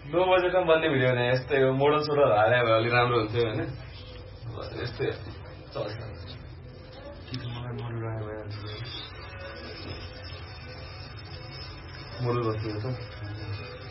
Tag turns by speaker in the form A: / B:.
A: लो बजेटमा बन्ने भिडियो भने यस्तै हो मोडल सोडल हाले भए अलि राम्रो हुन्थ्यो हैन यस्तै चल्छ मोडल बन्थ्यो त